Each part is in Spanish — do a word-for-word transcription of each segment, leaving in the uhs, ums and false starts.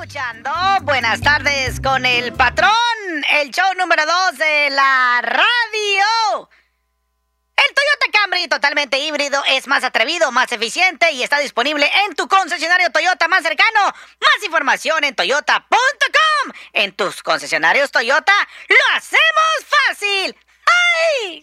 escuchando Buenas tardes con el patrón, el show número dos de la radio. El Toyota Camry totalmente híbrido es más atrevido, más eficiente y está disponible en tu concesionario Toyota más cercano. Más información en toyota punto com. En tus concesionarios Toyota lo hacemos fácil. ¡Ay!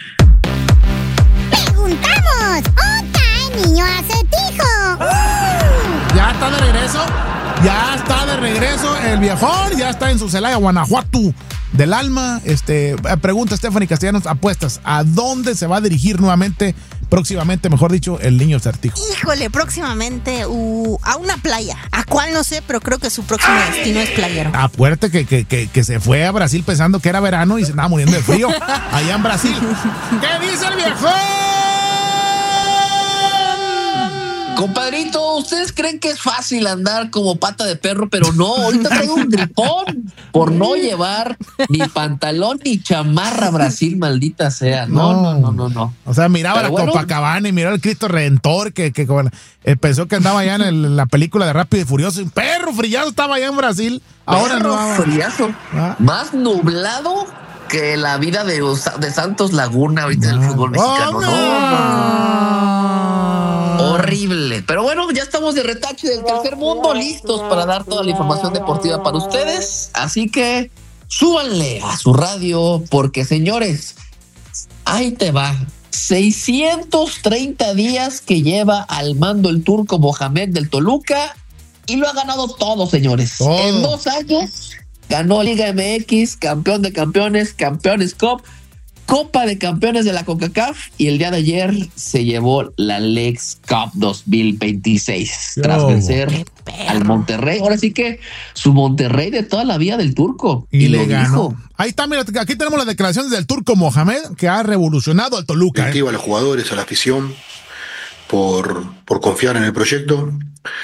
Preguntamos, ¿Ota el niño acertijo? Ya está de regreso, ya está de regreso el viejón, ya está en su Celaya, Guanajuato del alma. Este, pregunta Stephanie Castellanos, apuestas, ¿a dónde se va a dirigir nuevamente, próximamente, mejor dicho, el niño acertijo? Híjole, próximamente uh, a una playa. ¿A cuál? No sé, pero creo que su próximo destino es playero. Acuérdate que, que, que, que se fue a Brasil pensando que era verano y se andaba muriendo de frío allá en Brasil. ¿Qué dice el viejón? Compadrito, ¿ustedes creen que es fácil andar como pata de perro? Pero no, ahorita traigo un gripón por no llevar ni pantalón ni chamarra a Brasil, maldita sea. No, no, no, no, no. O sea, miraba Pero la bueno, Copacabana y miraba el Cristo Redentor que, que bueno, eh, pensó que andaba allá en, el, en la película de Rápido y Furioso. Un perro frillazo estaba allá en Brasil. Ahora perro no. frillazo. ¿Ah? Más nublado que la vida de, de Santos Laguna ahorita en el fútbol mexicano. Oh, no, no. no. Horrible. Pero bueno, ya estamos de retache del tercer mundo, listos para dar toda la información deportiva para ustedes. Así que súbanle a su radio, porque señores, ahí te va. seiscientos treinta días que lleva al mando el turco Mohamed del Toluca y lo ha ganado todo, señores. Todo. En dos años ganó Liga M X, campeón de campeones, campeones Cup, Copa de Campeones de la CONCACAF y el día de ayer se llevó la Leagues Cup dos mil veintiséis Yo, tras vencer al Monterrey. Ahora sí que su Monterrey de toda la vida del turco. Y, Y, le lo ganó. dijo. Ahí está, mira, aquí tenemos las declaraciones del turco Mohamed, que ha revolucionado al Toluca. ¿eh? A los jugadores, a la afición, por, por confiar en el proyecto.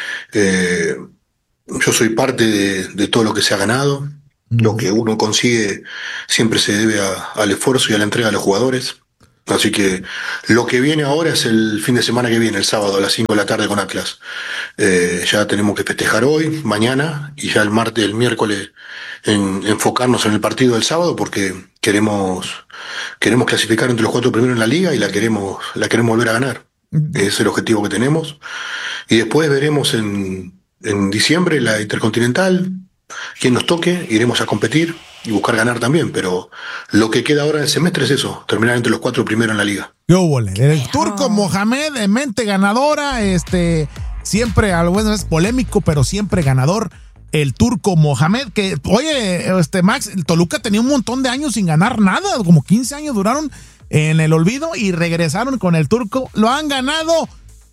Eh, yo soy parte de, de todo lo que se ha ganado. Mm. Lo que uno consigue siempre se debe a, al esfuerzo y a la entrega de los jugadores. Así que lo que viene ahora es el fin de semana que viene, el sábado a las cinco de la tarde con Atlas. Eh, ya tenemos que festejar hoy, mañana y ya el martes, el miércoles en, enfocarnos en el partido del sábado porque queremos queremos clasificar entre los cuatro primeros en la liga y la queremos la queremos volver a ganar. Ese es el objetivo que tenemos. Y después veremos en, en diciembre la Intercontinental, quien nos toque, iremos a competir y buscar ganar también, pero lo que queda ahora en el semestre es eso, terminar entre los cuatro primeros en la liga. Yo volé. El turco Mohamed, de mente ganadora, este, siempre, a lo bueno es polémico, pero siempre ganador. El turco Mohamed, que, oye, este Max, el Toluca tenía un montón de años sin ganar nada, como quince años duraron en el olvido y regresaron con el turco, lo han ganado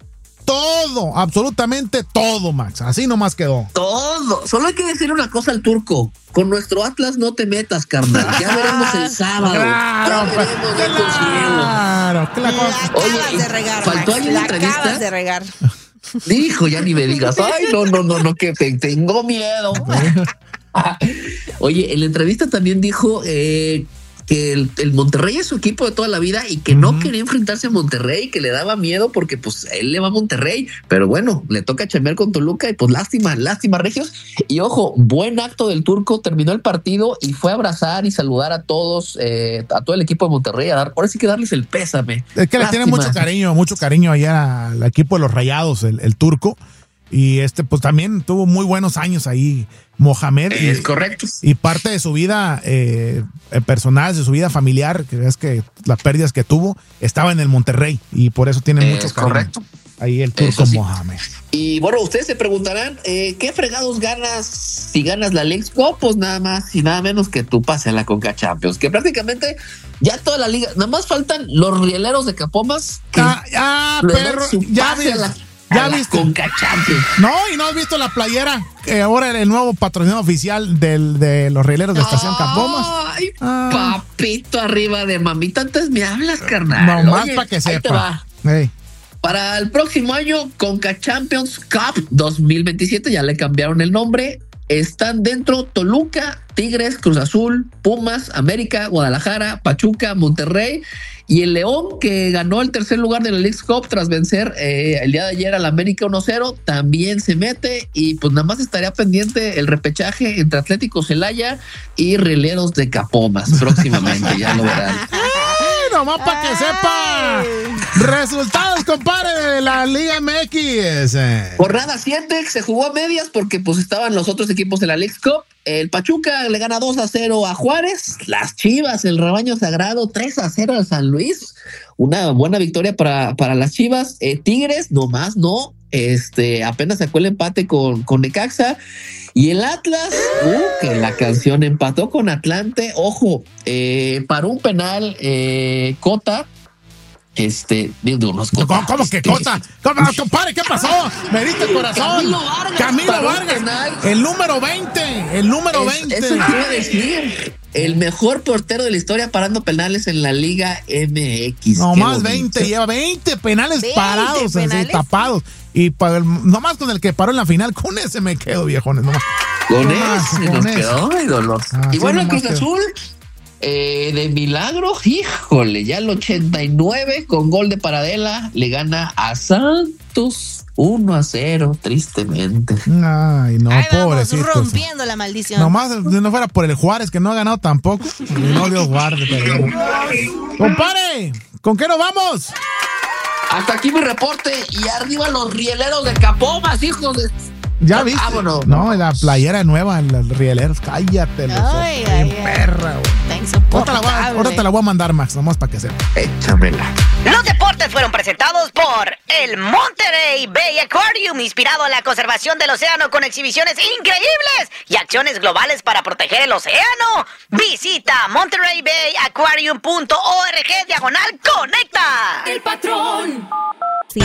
todo, absolutamente todo, Max. Así nomás quedó. Todo. Solo hay que decir una cosa al turco. Con nuestro Atlas no te metas, carnal. Ya veremos el sábado. Claro, ya veremos ya claro, claro. La acabas Oye, de regar, faltó Max. ahí una La entrevista. acabas de regar. Dijo, ya ni me digas. Ay, no, no, no, no, que te, tengo miedo. Oye, en la entrevista también dijo eh, que el, el Monterrey es su equipo de toda la vida y que uh-huh. no quería enfrentarse a Monterrey, que le daba miedo porque pues él le va a Monterrey, pero bueno, le toca chambear con Toluca y pues lástima, lástima, regios. Y ojo, buen acto del turco, terminó el partido y fue a abrazar y saludar a todos, eh, a todo el equipo de Monterrey, a dar, ahora sí que darles el pésame. Es que lástima. Le tiene mucho cariño, mucho cariño allá al equipo de los Rayados, el, el turco. Y este, pues también tuvo muy buenos años ahí, Mohamed. Es y, correcto. Y parte de su vida eh, personal, de su vida familiar, que es que las pérdidas que tuvo, estaba en el Monterrey. Y por eso tiene es mucho cariño. Correcto. Ahí el turco sí. Mohamed. Y bueno, ustedes se preguntarán, eh, ¿qué fregados ganas si ganas la Leagues Cup? Pues nada más y nada menos que tu pase a la Conca Champions, que prácticamente ya toda la liga, nada más faltan los rieleros de Capomas. Que ah, ah perro, ya ves. Ya viste. No, y no has visto la playera, que ahora el nuevo patrocinador oficial del, de los rieleros de Estación Capomas. Ay, ah. papito arriba de mamita, antes me hablas, carnal. No más para que sepa. Hey. Para el próximo año, Conca Champions Cup dos mil veintisiete, ya le cambiaron el nombre. están dentro Toluca, Tigres, Cruz Azul, Pumas, América, Guadalajara, Pachuca, Monterrey y el León, que ganó el tercer lugar de la Leagues Cup tras vencer eh, el día de ayer al América uno cero, también se mete. Y pues nada más estaría pendiente el repechaje entre Atlético Celaya y Rieleros de Capomas próximamente, ya lo verán. Nomás para que sepa. Resultados, compadre, de la Liga M X. Jornada siete, se jugó a medias porque pues estaban los otros equipos de la Leagues Cup. El Pachuca le gana dos a cero a Juárez. Las Chivas, el rebaño sagrado, tres a cero al San Luis. Una buena victoria para, para las Chivas. Eh, Tigres, nomás no. Este, apenas sacó el empate con, con Necaxa. Y el Atlas, uh, que la canción empató con Atlante. Ojo, eh, para un penal, eh, Cota. Este, digo, unos ¿Cómo, ¿Cómo que Cota? ¿Cómo, compadre, qué pasó? Me diste el corazón. Camilo Vargas. Camilo Vargas. El número veinte. El número es, veinte. Eso quiere decir. El mejor portero de la historia parando penales en la Liga M X. No más veinte, lleva veinte penales veinte parados, penales. Así, tapados. Y para el, nomás con el que paró en la final, con ese me quedo, viejones. Nomás. Con ese nos quedó, ay, dolor. Ah, y bueno, el Cruz Azul, eh, de milagro, híjole, ya el ochenta y nueve con gol de Paradela, le gana a Santos uno a cero, tristemente. Ay, no, Ay, vamos, pobrecito. rompiendo la maldición. Nomás no fuera por el Juárez, que no ha ganado tampoco. No, Dios guarde, pero... Compadre, ¿con qué nos vamos? Hasta aquí mi reporte y arriba los rieleros de Capomas, hijos de... ¿Ya viste? Vámonos. No, la playera nueva, los rieleros, cállate. Los ay, ay, perra, güey. Ahora te la voy a mandar, Max, nomás para que sepa. Échamela. Los deportes fueron presentados por el Monterey Bay Aquarium, inspirado en la conservación del océano con exhibiciones increíbles y acciones globales para proteger el océano. Visita monterey bay aquarium punto org diagonal conecta. El patrón. Sí.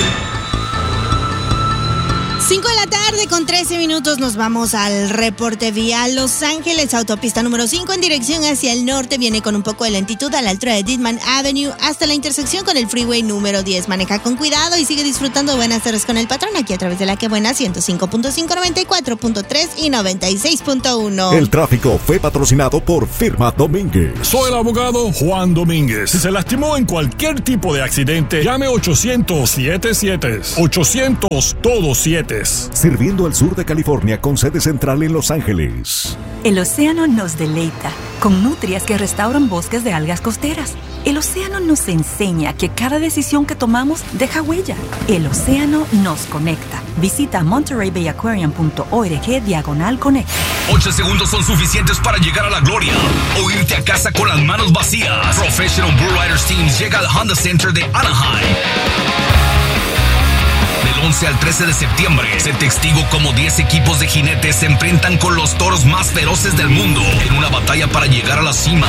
cinco de la tarde con trece minutos nos vamos al reporte vial. Los Ángeles, autopista número cinco en dirección hacia el norte, viene con un poco de lentitud a la altura de Deadman Avenue hasta la intersección con el freeway número diez. Maneja con cuidado y sigue disfrutando buenas tardes con el patrón aquí a través de la que buena ciento cinco punto cinco, noventa y cuatro punto tres y noventa y seis punto uno. El tráfico fue patrocinado por Firma Domínguez. Soy el abogado Juan Domínguez. Si se lastimó en cualquier tipo de accidente, llame ochocientos siete siete. ochocientos todo siete. Sirviendo al sur de California con sede central en Los Ángeles. El océano nos deleita con nutrias que restauran bosques de algas costeras. El océano nos enseña que cada decisión que tomamos deja huella. El océano nos conecta. Visita monterey bay aquarium punto org diagonal conecta. Ocho segundos son suficientes para llegar a la gloria o irte a casa con las manos vacías. Professional Bull Riders Teams llega al Honda Center de Anaheim. Del once al trece de septiembre, sé testigo como diez equipos de jinetes se enfrentan con los toros más feroces del mundo en una batalla para llegar a la cima.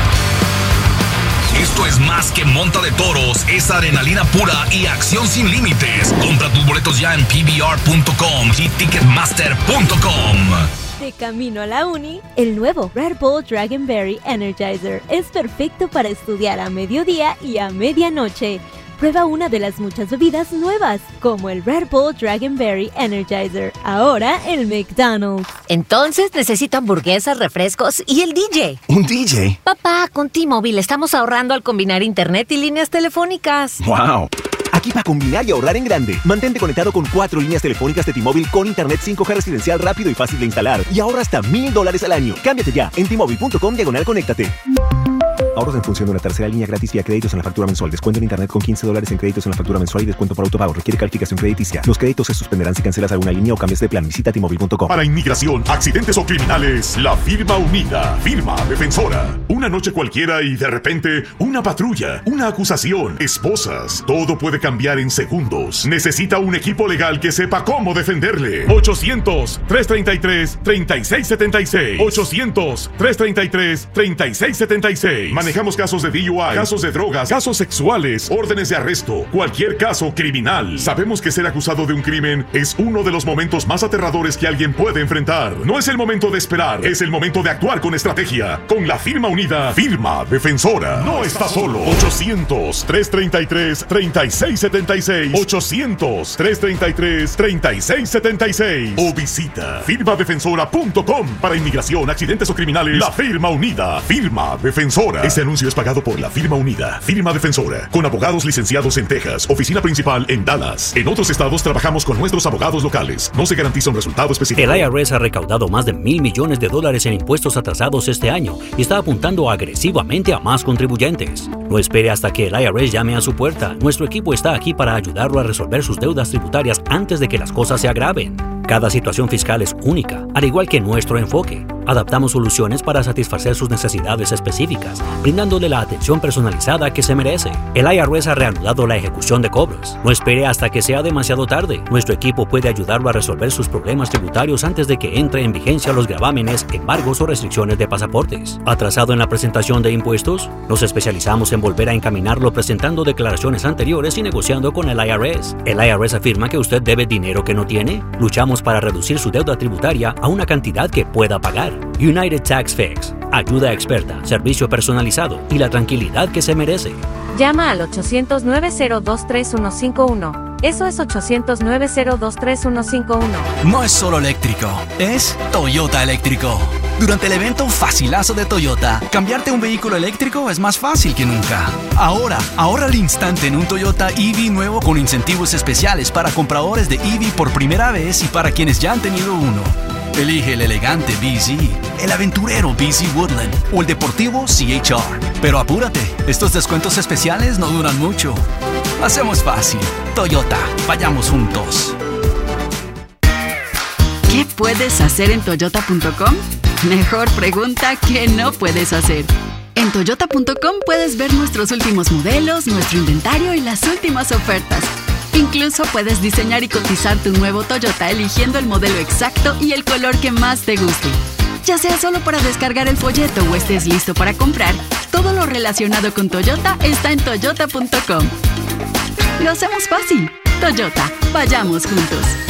Esto es más que monta de toros, es adrenalina pura y acción sin límites. Compra tus boletos ya en p b r punto com y ticketmaster punto com. De camino a la uni, el nuevo Red Bull Dragonberry Energizer es perfecto para estudiar a mediodía y a medianoche. Prueba una de las muchas bebidas nuevas, como el Red Bull Dragonberry Energizer, ahora en McDonald's. Entonces necesito hamburguesas, refrescos y el D J. ¿Un D J? Papá, con T-Mobile estamos ahorrando al combinar internet y líneas telefónicas. ¡Wow! Aquí para combinar y ahorrar en grande. Mantente conectado con cuatro líneas telefónicas de T-Mobile con internet cinco G residencial rápido y fácil de instalar. Y ahorra hasta mil dólares al año. Cámbiate ya en T Mobile punto com diagonal conéctate. Ahorros en función de una tercera línea gratis vía créditos en la factura mensual. Descuento en internet con quince dólares en créditos en la factura mensual y descuento por autopago. Requiere calificación crediticia. Los créditos se suspenderán si cancelas alguna línea o cambias de plan. Visita T Mobile punto com. Para inmigración, accidentes o criminales, la firma unida. Firma defensora. Una noche cualquiera y de repente una patrulla, una acusación, esposas. Todo puede cambiar en segundos. Necesita un equipo legal que sepa cómo defenderle. ochocientos, trescientos treinta y tres, treinta y seis setenta y seis. ochocientos, trescientos treinta y tres, treinta y seis setenta y seis. Manejamos casos de D U I, casos de drogas, casos sexuales, órdenes de arresto, cualquier caso criminal. Sabemos que ser acusado de un crimen es uno de los momentos más aterradores que alguien puede enfrentar. No es el momento de esperar, es el momento de actuar con estrategia. Con la firma unida, Firma Defensora. No está solo. ochocientos, trescientos treinta y tres, treinta y seis setenta y seis. ochocientos, trescientos treinta y tres, treinta y seis setenta y seis. O visita firma defensora punto com. Para inmigración, accidentes o criminales, la firma unida. Firma Defensora. Este anuncio es pagado por la firma unida. Firma Defensora. Con abogados licenciados en Texas. Oficina principal en Dallas. En otros estados trabajamos con nuestros abogados locales. No se garantiza un resultado específico. El I R S ha recaudado más de mil millones de dólares en impuestos atrasados este año y está apuntando agresivamente a más contribuyentes. No espere hasta que el I R S llame a su puerta. Nuestro equipo está aquí para ayudarlo a resolver sus deudas tributarias antes de que las cosas se agraven. Cada situación fiscal es única, al igual que nuestro enfoque. Adaptamos soluciones para satisfacer sus necesidades específicas, brindándole la atención personalizada que se merece. El I R S ha reanudado la ejecución de cobros. No espere hasta que sea demasiado tarde. Nuestro equipo puede ayudarlo a resolver sus problemas tributarios antes de que entre en vigencia los gravámenes, embargos o restricciones de pasaportes. ¿Atrasado en la presentación de impuestos? Nos especializamos en volver a encaminarlo presentando declaraciones anteriores y negociando con el I R S. El I R S afirma que usted debe dinero que no tiene. Luchamos para reducir su deuda tributaria a una cantidad que pueda pagar. United Tax Fix. Ayuda experta, servicio personalizado y la tranquilidad que se merece. Llama al ochocientos, nueve cero dos, tres uno cinco uno. Eso es ochocientos, nueve cero dos, tres uno cinco uno. No es solo eléctrico, es Toyota eléctrico. Durante el evento Facilazo de Toyota, cambiarte un vehículo eléctrico es más fácil que nunca. Ahora, ahorra al instante en un Toyota E V nuevo con incentivos especiales para compradores de E V por primera vez y para quienes ya han tenido uno. Elige el elegante B Z, el aventurero B Z Woodland o el deportivo C H R. Pero apúrate, estos descuentos especiales no duran mucho. Hacemos fácil. Toyota, vayamos juntos. ¿Qué puedes hacer en toyota punto com? Mejor pregunta, ¿qué no puedes hacer? En toyota punto com puedes ver nuestros últimos modelos, nuestro inventario y las últimas ofertas. Incluso puedes diseñar y cotizar tu nuevo Toyota eligiendo el modelo exacto y el color que más te guste. Ya sea solo para descargar el folleto o estés listo para comprar, todo lo relacionado con Toyota está en toyota punto com. Lo hacemos fácil. Toyota, vayamos juntos.